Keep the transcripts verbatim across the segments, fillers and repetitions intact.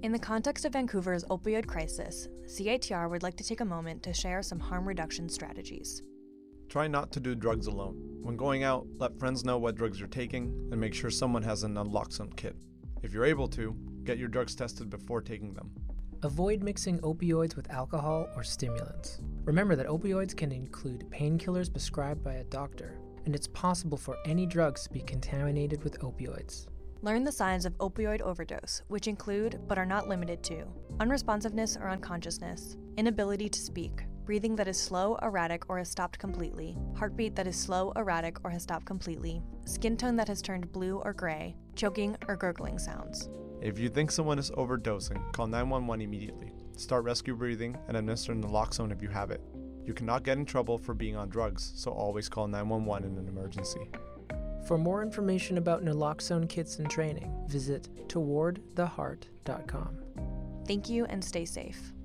In the context of Vancouver's opioid crisis, C I T R would like to take a moment to share some harm reduction strategies. Try not to do drugs alone. When going out, let friends know what drugs you're taking and make sure someone has an naloxone kit. If you're able to, get your drugs tested before taking them. Avoid mixing opioids with alcohol or stimulants. Remember that opioids can include painkillers prescribed by a doctor, and it's possible for any drugs to be contaminated with opioids. Learn the signs of opioid overdose, which include, but are not limited to, unresponsiveness or unconsciousness, inability to speak, breathing that is slow, erratic, or has stopped completely, heartbeat that is slow, erratic, or has stopped completely, skin tone that has turned blue or gray, choking or gurgling sounds. If you think someone is overdosing, call nine one one immediately. Start rescue breathing and administer naloxone if you have it. You cannot get in trouble for being on drugs, so always call nine one one in an emergency. For more information about naloxone kits and training, visit toward the heart dot com. Thank you and stay safe.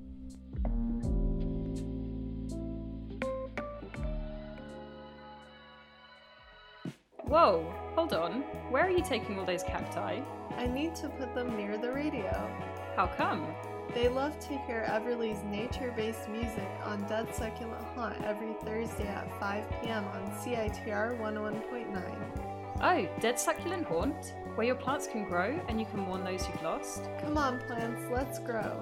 Whoa, hold on. Where are you taking all those cacti? I need to put them near the radio. How come? They love to hear Everly's nature-based music on Dead Succulent Haunt every Thursday at five p.m. on C I T R one oh one point nine. Oh, Dead Succulent Haunt? Where your plants can grow and you can warn those you've lost? Come on, plants, let's grow.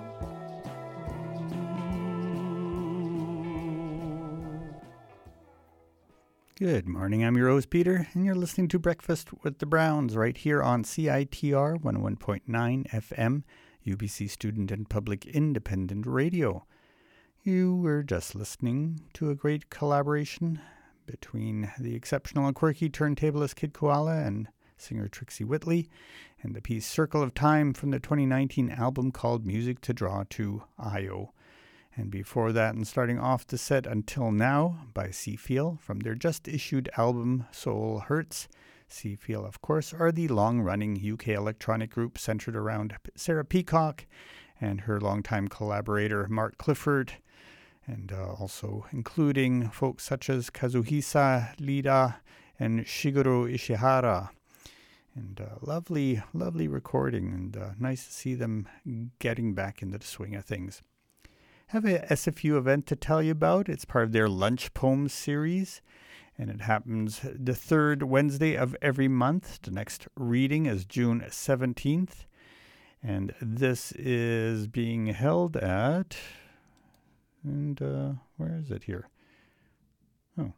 Good morning, I'm your host Peter, and you're listening to Breakfast with the Browns right here on C I T R one oh one point nine F M, U B C Student and Public Independent Radio. You were just listening to a great collaboration between the exceptional and quirky turntablist Kid Koala and singer Trixie Whitley, and the piece Circle of Time from the twenty nineteen album called Music to Draw to Io. And before that, and starting off the set Until Now by Seafeel from their just-issued album Soul Hurts. Seafeel, of course, are the long-running U K electronic group centered around Sarah Peacock and her longtime collaborator Mark Clifford, and uh, also including folks such as Kazuhisa Lida and Shigeru Ishihara. And uh, lovely, lovely recording, and uh, nice to see them getting back into the swing of things. Have a S F U event to tell you about. It's part of their Lunch Poems series, and it happens the third Wednesday of every month. The next reading is June seventeenth, and this is being held at, and uh, where is it here? Oh.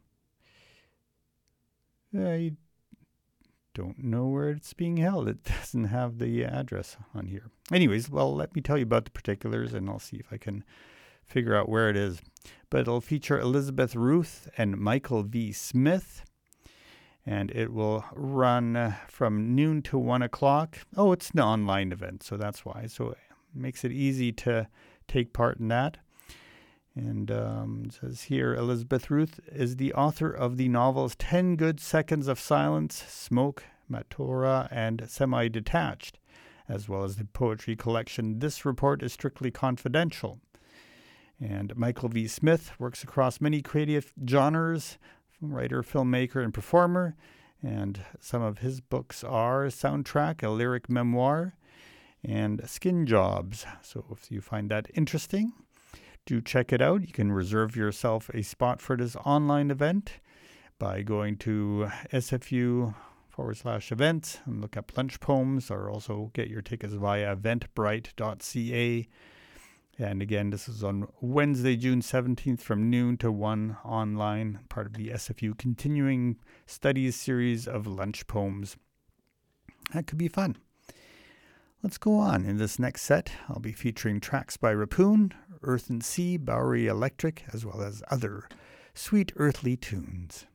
I don't know where it's being held. It doesn't have the address on here. Anyways, well, let me tell you about the particulars, and I'll see if I can figure out where it is. But it'll feature Elizabeth Ruth and Michael V. Smith, and it will run uh, from noon to one o'clock. Oh, it's an online event, so that's why. So it makes it easy to take part in that. And um, it says here, Elizabeth Ruth is the author of the novels ten Good Seconds of Silence, Smoke, Matora, and Semi-Detached, as well as the poetry collection This Report is Strictly Confidential. And Michael V. Smith works across many creative genres, writer, filmmaker, and performer. And some of his books are Soundtrack, a lyric memoir, and Skin Jobs. So if you find that interesting, do check it out. You can reserve yourself a spot for this online event by going to S F U forward slash events and look up Lunch Poems, or also get your tickets via eventbrite dot c a. And again, this is on Wednesday, June seventeenth from noon to one online, part of the S F U Continuing Studies series of Lunch Poems. That could be fun. Let's go on. In this next set, I'll be featuring tracks by Rapoon, Earth and Sea, Bowery Electric, as well as other sweet earthly tunes.